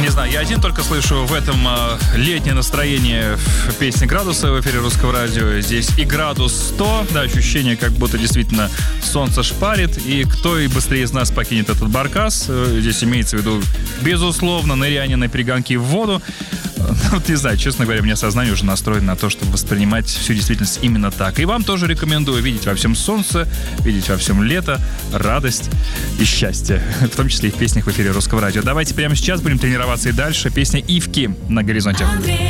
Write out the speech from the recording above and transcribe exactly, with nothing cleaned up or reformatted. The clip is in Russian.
Не знаю, я один только слышу в этом э, летнее настроение в песне «Градусы» в эфире Русского радио. Здесь и градус сто, да, ощущение, как будто действительно солнце шпарит. И кто и быстрее из нас покинет этот баркас, э, здесь имеется в виду, безусловно, ныряние на перегонки в воду. Вот не знаю, честно говоря, у меня сознание уже настроено на то, чтобы воспринимать всю действительность именно так. И вам тоже рекомендую видеть во всем солнце, видеть во всем лето, радость и счастье. В том числе и в песнях в эфире Русского радио. Давайте прямо сейчас будем тренироваться и дальше. Песня «Ивки» на горизонте.